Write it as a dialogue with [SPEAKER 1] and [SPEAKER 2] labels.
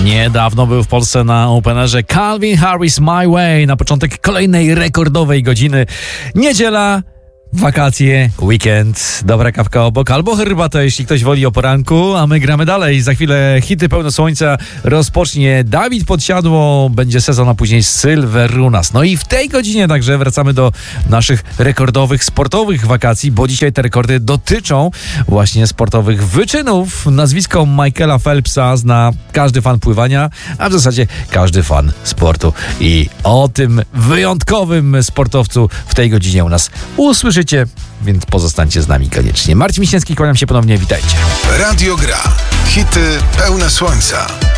[SPEAKER 1] Niedawno był w Polsce na Openerze Calvin Harris My Way. Na początek kolejnej rekordowej godziny. Niedziela, wakacje, weekend, dobra kawka obok albo herbatę, jeśli ktoś woli o poranku, a my gramy dalej. Za chwilę hity pełne słońca rozpocznie Dawid Podsiadło, będzie sezon, a później Sylwerunas. No i w tej godzinie także wracamy do naszych rekordowych sportowych wakacji, bo dzisiaj te rekordy dotyczą właśnie sportowych wyczynów. Nazwisko Michaela Phelpsa zna każdy fan pływania, a w zasadzie każdy fan sportu. I o tym wyjątkowym sportowcu w tej godzinie u nas usłyszycie, więc pozostańcie z nami koniecznie. Marcin Miśniewski, kłaniam się ponownie, witajcie.
[SPEAKER 2] Radio Gra. Hity pełne słońca.